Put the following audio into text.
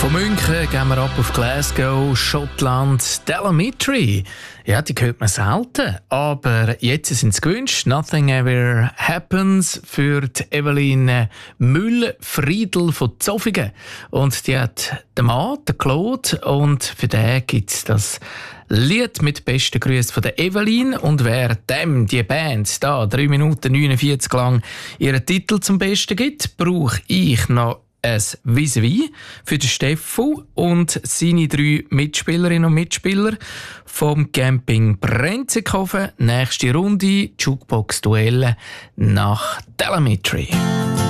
Von München gehen wir ab auf Glasgow, Schottland. Telemetry, ja, die hört man selten, aber jetzt sind sie gewünscht. Nothing Ever Happens für die Evelyn Müll-Friedl von Zofingen. Und die hat den Mann, den Claude, und für den gibt es das Lied mit besten Grüßen von der Evelyn. Und wer dem, die Band, da 3 Minuten 49 lang ihren Titel zum Besten gibt, brauche ich noch ein Vis-à-vis für den Steffo und seine 3 Mitspielerinnen und Mitspieler vom Camping Brenzikofen. Nächste Runde Jukebox-Duelle nach Telemetry.